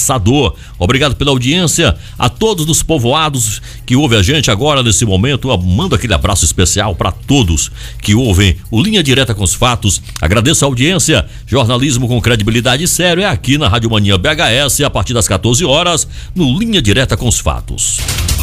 Caçador. Obrigado pela audiência, a todos dos povoados que ouvem a gente agora nesse momento. Eu mando aquele abraço especial para todos que ouvem o Linha Direta com os Fatos. Agradeço a audiência. Jornalismo com credibilidade sério é aqui na Rádio Mania BHS a partir das 14 horas no Linha Direta com os Fatos.